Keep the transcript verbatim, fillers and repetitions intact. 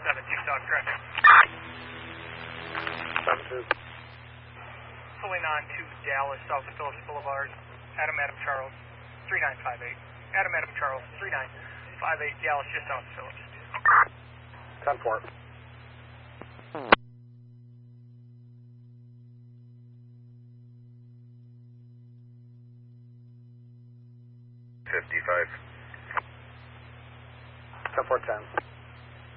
seven, Jigsaw, correct. seven two. Pulling on to Dallas, south of Phillips Boulevard. Adam, Adam, Charles, three nine five eight. Adam, Adam, Charles, three nine five eight, Dallas, just south of Phillips. ten four. fifty-five. ten four ten.